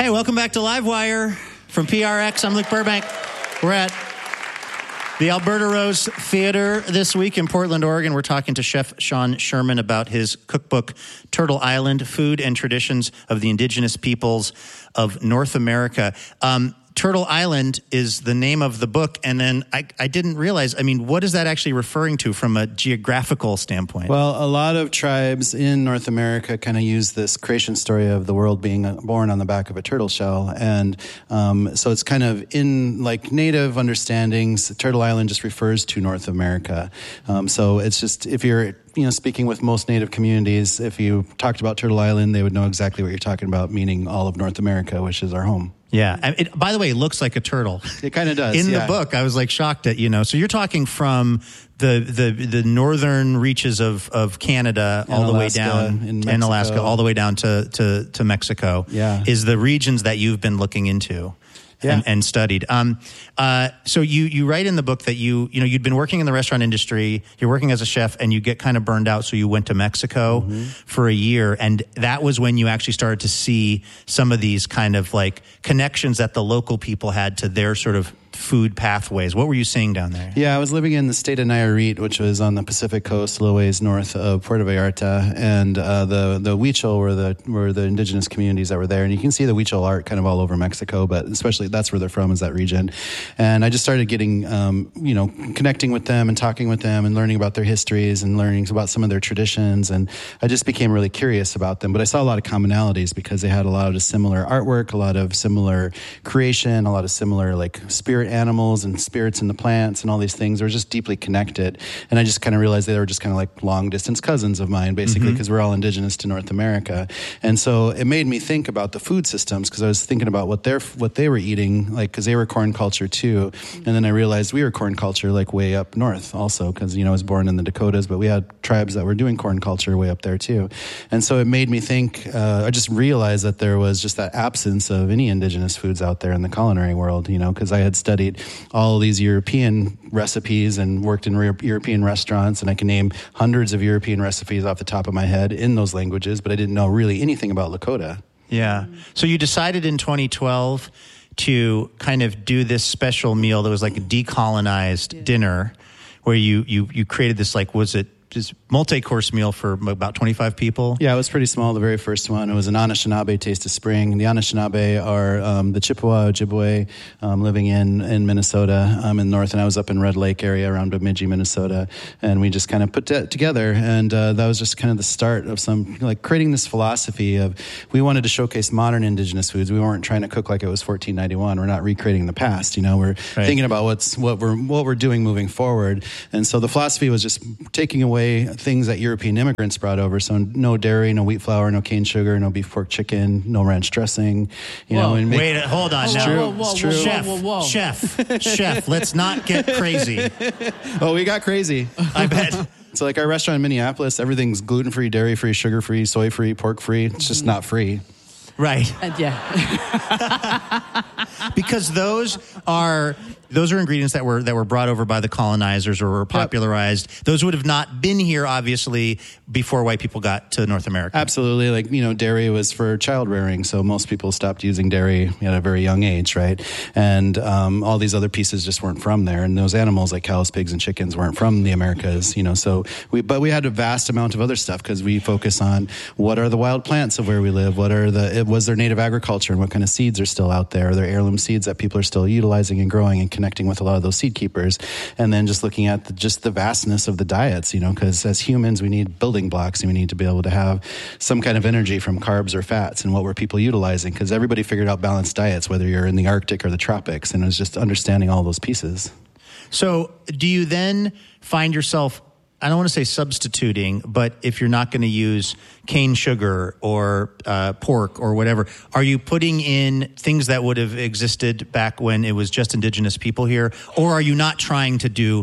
Hey, welcome back to Livewire from PRX. I'm Luke Burbank. We're at the Alberta Rose Theater this week in Portland, Oregon. We're talking to Chef Sean Sherman about his cookbook, Turtle Island, Food and Traditions of the Indigenous Peoples of North America. Turtle Island is the name of the book, and then I didn't realize, what is that actually referring to from a geographical standpoint? Well, a lot of tribes in North America kind of use this creation story of the world being born on the back of a turtle shell, and so it's kind of in like native understandings, Turtle Island just refers to North America. So it's just, if you're speaking with most native communities, if you talked about Turtle Island, they would know exactly what you're talking about, meaning all of North America, which is our home. Yeah. By the way, it looks like a turtle. It kind of does. In the book, I was shocked at, so you're talking from the northern reaches of Canada and all the Alaska, way down, and Alaska, all the way down to Mexico. Yeah. Is the regions that you've been looking into. Yeah. And studied. So you write in the book that you'd been working in the restaurant industry, you're working as a chef, and you get kind of burned out, so you went to Mexico for a year, and that was when you actually started to see some of these kind of connections that the local people had to their sort of food pathways. What were you seeing down there? Yeah, I was living in the state of Nayarit, which was on the Pacific coast, a little ways north of Puerto Vallarta, and the Huichol were the indigenous communities that were there. And you can see the Huichol art kind of all over Mexico, but especially that's where they're from, is that region. And I just started getting, connecting with them and talking with them and learning about their histories and learning about some of their traditions. And I just became really curious about them. But I saw a lot of commonalities because they had a lot of similar artwork, a lot of similar creation, a lot of similar spirit animals and spirits in the plants and all these things. They were just deeply connected. And I just kind of realized they were just kind of long distance cousins of mine, basically, because we're all indigenous to North America. And so it made me think about the food systems, because I was thinking about what they were eating, because they were corn culture too. And then I realized we were corn culture way up north also, because, I was born in the Dakotas, but we had tribes that were doing corn culture way up there too. And so it made me think, I just realized that there was just that absence of any indigenous foods out there in the culinary world, because I had studied all these European recipes and worked in European restaurants, and I can name hundreds of European recipes off the top of my head in those languages, but I didn't know really anything about Lakota. Yeah. So you decided in 2012 to kind of do this special meal that was a decolonized dinner, where you created this, was it just multi-course meal for about 25 people? Yeah, it was pretty small, the very first one. It was an Anishinaabe Taste of Spring. The Anishinaabe are the Chippewa, Ojibwe, living in Minnesota in the north, and I was up in Red Lake area around Bemidji, Minnesota, and we just kind of put that together, and that was just kind of the start of some, creating this philosophy of, we wanted to showcase modern indigenous foods. We weren't trying to cook like it was 1491. We're not recreating the past, we're thinking about what we're doing moving forward. And so the philosophy was just taking away things that European immigrants brought over. So no dairy, no wheat flour, no cane sugar, no beef, pork, chicken, no ranch dressing. Wait, hold on. It's true. Chef, let's not get crazy. Oh, we got crazy. I bet. So our restaurant in Minneapolis, everything's gluten-free, dairy-free, sugar-free, soy-free, pork-free. It's just not free. Right. Yeah. Because those are ingredients that were brought over by the colonizers or were popularized. Yep. Those would have not been here, obviously, before white people got to North America. Absolutely. Dairy was for child rearing, so most people stopped using dairy at a very young age, right? And all these other pieces just weren't from there. And those animals like cows, pigs, and chickens weren't from the Americas, so we had a vast amount of other stuff, because we focus on what are the wild plants of where we live, was there native agriculture, and what kind of seeds are still out there? Are there heirloom seeds that people are still utilizing and growing and connecting with a lot of those seed keepers? And then just looking at the vastness of the diets, because as humans, we need building blocks, and we need to be able to have some kind of energy from carbs or fats, and what were people utilizing? Because everybody figured out balanced diets, whether you're in the Arctic or the tropics, and it was just understanding all those pieces. So do you then find yourself, I don't want to say substituting, but if you're not going to use cane sugar or pork or whatever, are you putting in things that would have existed back when it was just indigenous people here? Or are you not trying to do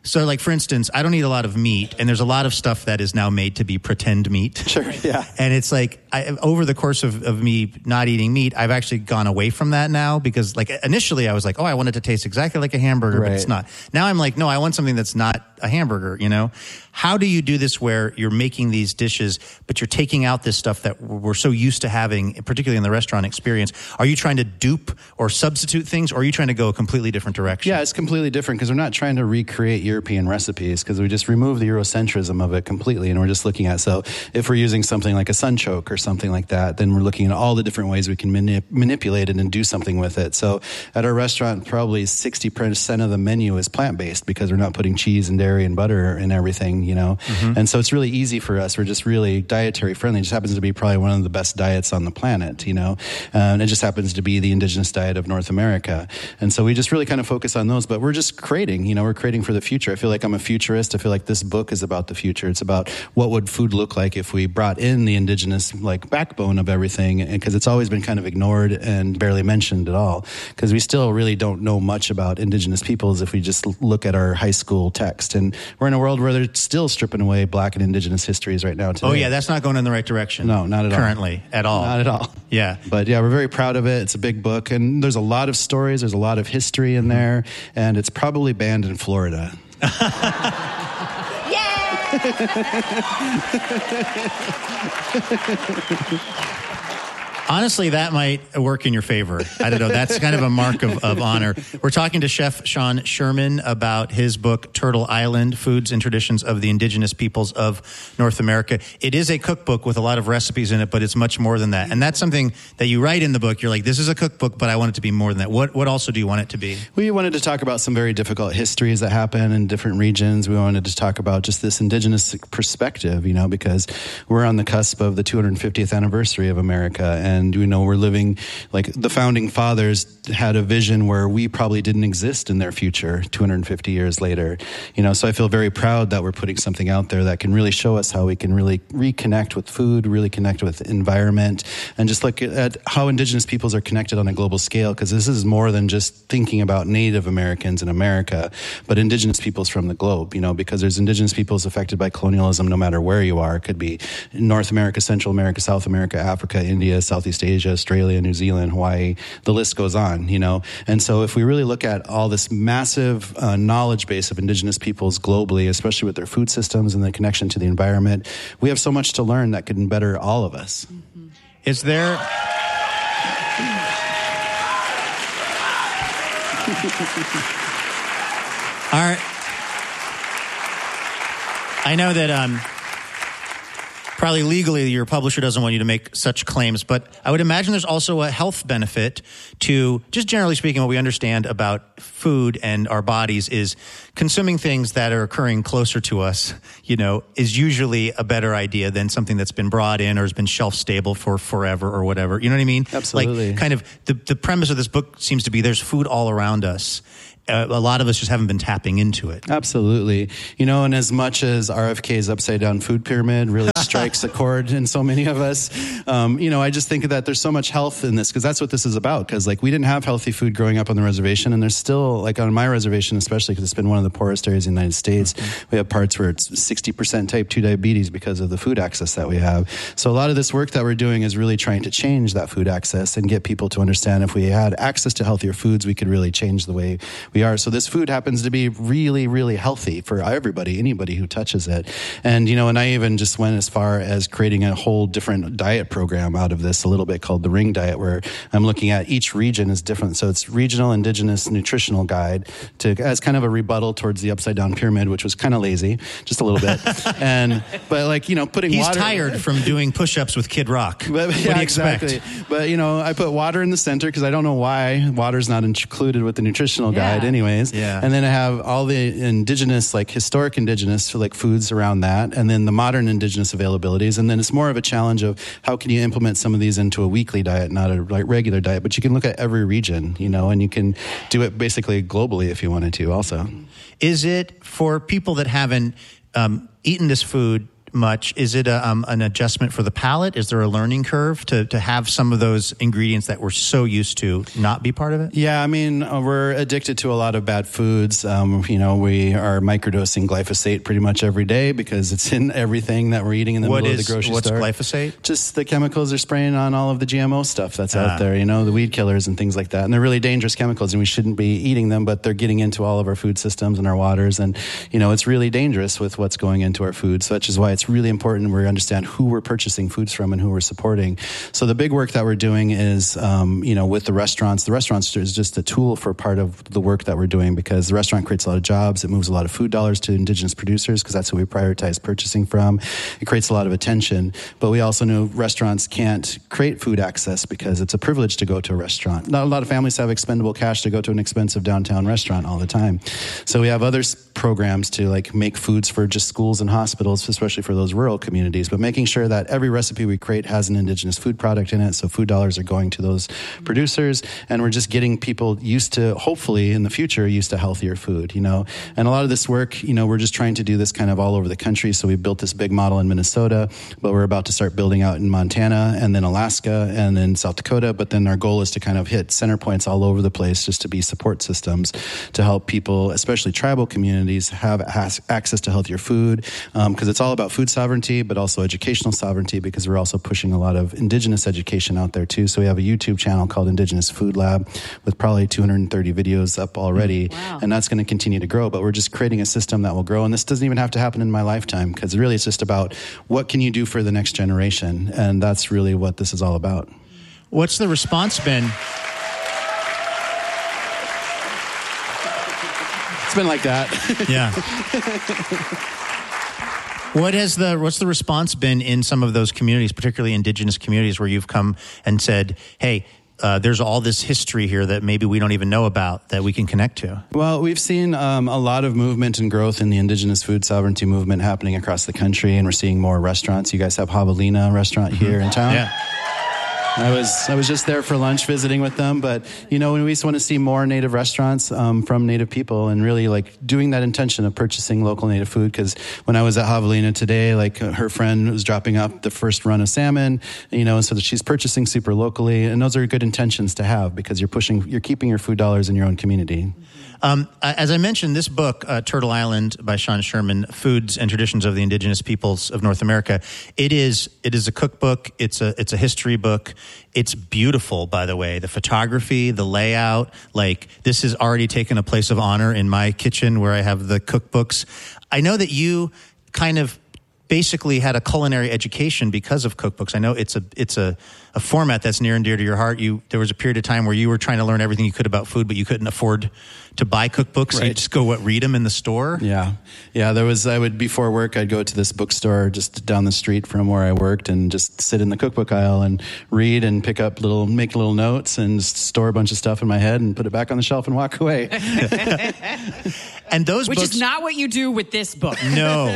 So, like, for instance, I don't eat a lot of meat, and there's a lot of stuff that is now made to be pretend meat. Sure, yeah. And it's like, over the course of me not eating meat, I've actually gone away from that now because, like, initially I was like, oh, I want it to taste exactly like a hamburger, but it's not. Now I'm like, no, I want something that's not a hamburger, you know? How do you do this where you're making these dishes, but you're taking out this stuff that we're so used to having, particularly in the restaurant experience? Are you trying to dupe or substitute things, or are you trying to go a completely different direction? Yeah, it's completely different because we're not trying to recreate European recipes because we just remove the Eurocentrism of it completely, and we're just looking at, so if we're using something like a sunchoke or something like that, then we're looking at all the different ways we can manipulate it and do something with it. So at our restaurant, probably 60% of the menu is plant-based because we're not putting cheese and dairy and butter and everything, you know. And so it's really easy for us. We're just really dietary friendly. It just happens to be probably one of the best diets on the planet, you know. And it just happens to be the indigenous diet of North America. And so we just really kind of focus on those, but we're just creating, you know, we're creating for the future. I feel like I'm a futurist. I feel like this book is about the future. It's about what would food look like if we brought in the indigenous, like, backbone of everything, because it's always been kind of ignored and barely mentioned at all, because we still really don't know much about indigenous peoples if we just look at our high school text. And we're in a world where they're still stripping away Black and indigenous histories right now today. Oh, yeah, that's not going in the right direction. No, not at all. Currently, at all. Not at all. Yeah. But yeah, we're very proud of it. It's a big book, and there's a lot of stories, there's a lot of history in there, and it's probably banned in Florida. Honestly, that might work in your favor. I don't know. That's kind of a mark of honor. We're talking to Chef Sean Sherman about his book, Turtle Island, Foods and Traditions of the Indigenous Peoples of North America. It is a cookbook with a lot of recipes in it, but it's much more than that. And that's something that you write in the book. You're like, this is a cookbook, but I want it to be more than that. What also do you want it to be? We wanted to talk about some very difficult histories that happen in different regions. We wanted to talk about just this indigenous perspective, you know, because we're on the cusp of the 250th anniversary of America. And we know we're living, like, the founding fathers had a vision where we probably didn't exist in their future 250 years later. You know, so I feel very proud that we're putting something out there that can really show us how we can really reconnect with food, really connect with environment, and just look at how indigenous peoples are connected on a global scale, because this is more than just thinking about Native Americans in America, but indigenous peoples from the globe, you know, because there's indigenous peoples affected by colonialism no matter where you are. It could be North America, Central America, South America, Africa, India, Southeast Asia, Australia, New Zealand, Hawaii, the list goes on, you know. And so if we really look at all this massive knowledge base of indigenous peoples globally, especially with their food systems and the connection to the environment, we have so much to learn that could better all of us. Mm-hmm. Is there... All right. I know that probably legally your publisher doesn't want you to make such claims, but I would imagine there's also a health benefit to, just generally speaking, what we understand about food and our bodies is consuming things that are occurring closer to us, you know, is usually a better idea than something that's been brought in or has been shelf stable for forever or whatever. You know what I mean? Absolutely. Like, kind of the premise of this book seems to be there's food all around us. A lot of us just haven't been tapping into it. Absolutely. You know, and as much as RFK's upside down food pyramid really strikes a chord in so many of us, you know, I just think that there's so much health in this, because that's what this is about. Because, like, we didn't have healthy food growing up on the reservation, and there's still, like, on my reservation especially, because it's been one of the poorest areas in the United States, we have parts where it's 60% type 2 diabetes because of the food access that we have. So a lot of this work that we're doing is really trying to change that food access and get people to understand if we had access to healthier foods, we could really change the way we are. So this food happens to be really, really healthy for everybody, anybody who touches it. And, you know, and I even just went as far as creating a whole different diet program out of this a little bit called the Ring Diet, where I'm looking at each region is different. So it's Regional Indigenous Nutritional Guide as kind of a rebuttal towards the upside down pyramid, which was kind of lazy, just a little bit. But like, you know, putting He's water... tired from doing push-ups with Kid Rock. But, what do you expect? Exactly. But, you know, I put water in the center because I don't know why water's not included with the nutritional guide anyways. Yeah. And then I have all the indigenous, like historic indigenous, like foods around that, and then the modern indigenous availabilities. And then it's more of a challenge of how can you implement some of these into a weekly diet, not a like regular diet. But you can look at every region, you know, and you can do it basically globally if you wanted to also. Is it for people that haven't eaten this food much. Is it an adjustment for the palate? Is there a learning curve to have some of those ingredients that we're so used to not be part of it? Yeah, I mean, we're addicted to a lot of bad foods. We are microdosing glyphosate pretty much every day because it's in everything that we're eating in the middle of the grocery store. What's glyphosate? Just the chemicals they're spraying on all of the GMO stuff that's out there, the weed killers and things like that. And they're really dangerous chemicals, and we shouldn't be eating them, but they're getting into all of our food systems and our waters. And, it's really dangerous with what's going into our food. So that's just why it's really important we understand who we're purchasing foods from and who we're supporting. So the big work that we're doing is, with the restaurants is just a tool for part of the work that we're doing, because the restaurant creates a lot of jobs. It moves a lot of food dollars to indigenous producers because that's who we prioritize purchasing from. It creates a lot of attention. But we also know restaurants can't create food access because it's a privilege to go to a restaurant. Not a lot of families have expendable cash to go to an expensive downtown restaurant all the time. So we have other programs to make foods for just schools and hospitals, especially for those rural communities, but making sure that every recipe we create has an indigenous food product in it, so food dollars are going to those producers, and we're just getting people hopefully in the future, used to healthier food, And a lot of this work, we're just trying to do this kind of all over the country, so we built this big model in Minnesota, but we're about to start building out in Montana, and then Alaska, and then South Dakota, but then our goal is to kind of hit center points all over the place just to be support systems to help people, especially tribal communities, have access to healthier food, because it's all about food sovereignty, but also educational sovereignty, because we're also pushing a lot of indigenous education out there too. So we have a YouTube channel called Indigenous Food Lab with probably 230 videos up already. Wow. And that's going to continue to grow, but we're just creating a system that will grow. And this doesn't even have to happen in my lifetime, because really it's just about what can you do for the next generation? And that's really what this is all about. What's the response been? It's been like that. Yeah. What's the response been in some of those communities, particularly indigenous communities, where you've come and said, hey, there's all this history here that maybe we don't even know about that we can connect to? Well, we've seen a lot of movement and growth in the indigenous food sovereignty movement happening across the country, and we're seeing more restaurants. You guys have Javelina restaurant here in town. Yeah. I was just there for lunch visiting with them, but we just want to see more Native restaurants from Native people, and really doing that intention of purchasing local Native food. Because when I was at Javelina today, her friend was dropping up the first run of salmon, and so that she's purchasing super locally, and those are good intentions to have, because you're keeping your food dollars in your own community. As I mentioned, this book, Turtle Island by Sean Sherman, Foods and Traditions of the Indigenous Peoples of North America, it is a cookbook. It's a history book. It's beautiful, by the way. The photography, the layout, this has already taken a place of honor in my kitchen where I have the cookbooks. I know that you kind of basically had a culinary education because of cookbooks. I know it's a format that's near and dear to your heart. There was a period of time where you were trying to learn everything you could about food, but you couldn't afford to buy cookbooks. Right. So you just go read them in the store. Yeah. Before work, I'd go to this bookstore just down the street from where I worked and just sit in the cookbook aisle and read and make little notes and just store a bunch of stuff in my head and put it back on the shelf and walk away. And those Which books, is not what you do with this book. No.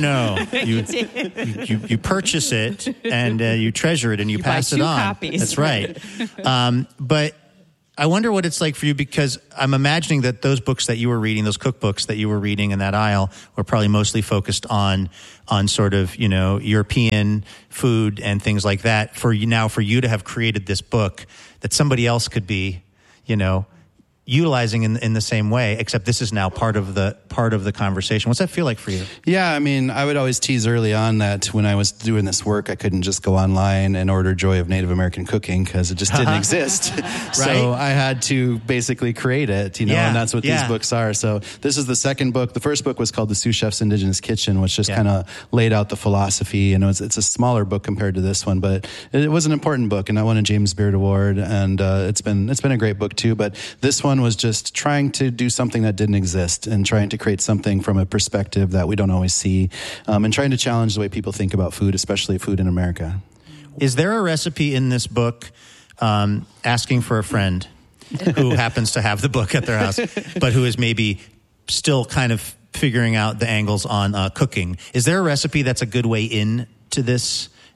You purchase it and you treasure it and you pass it on. Copies. That's right. But I wonder what it's like for you, because I'm imagining that those books that you were reading, those cookbooks that you were reading in that aisle, were probably mostly focused on sort of, European food and things like that. For you to have created this book that somebody else could be, utilizing in the same way, except this is now part of the conversation. What's that feel like for you? Yeah, I would always tease early on that when I was doing this work, I couldn't just go online and order Joy of Native American Cooking because it just didn't exist. Right. So I had to basically create it, and that's what these books are. So this is the second book. The first book was called The Sous Chef's Indigenous Kitchen, which just kind of laid out the philosophy. It's a smaller book compared to this one, but it was an important book, and I won a James Beard Award, and it's been a great book too. But this one was just trying to do something that didn't exist and trying to create something from a perspective that we don't always see, and trying to challenge the way people think about food, especially food in America. Is there a recipe in this book asking for a friend who happens to have the book at their house, but who is maybe still kind of figuring out the angles on cooking? Is there a recipe that's a good way in to this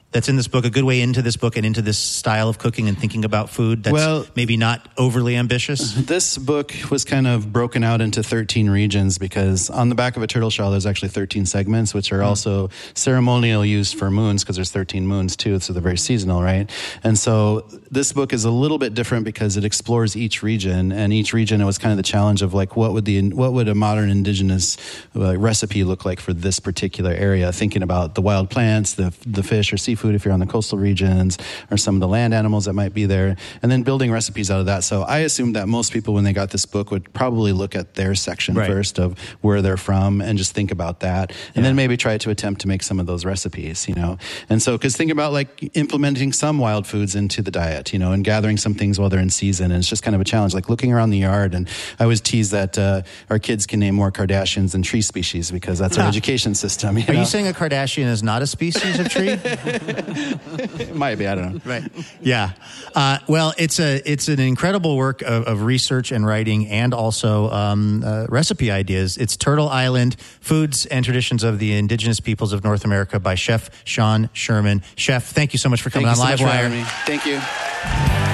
that's in this book, a good way into this book and into this style of cooking and thinking about food that's maybe not overly ambitious? This book was kind of broken out into 13 regions because on the back of a turtle shell, there's actually 13 segments, which are also ceremonial used for moons because there's 13 moons too, so they're very seasonal, right? And so this book is a little bit different because it explores each region, and each region, it was kind of the challenge of like, what would a modern indigenous recipe look like for this particular area? Thinking about the wild plants, the fish or seafood if you're on the coastal regions, or some of the land animals that might be there, and then building recipes out of that. So I assumed that most people, when they got this book, would probably look at their section first of where they're from and just think about that, and then maybe try to attempt to make some of those recipes, And so, because think about like implementing some wild foods into the diet, and gathering some things while they're in season, and it's just kind of a challenge, like looking around the yard. And I always tease that our kids can name more Kardashians than tree species because that's our education system. Are you saying a Kardashian is not a species of tree? It might be, I don't know. Right. Yeah. Well, it's an incredible work of research and writing, and also recipe ideas. It's Turtle Island: Foods and Traditions of the Indigenous Peoples of North America by Chef Sean Sherman. Chef, thank you so much for coming on Livewire. Thank you.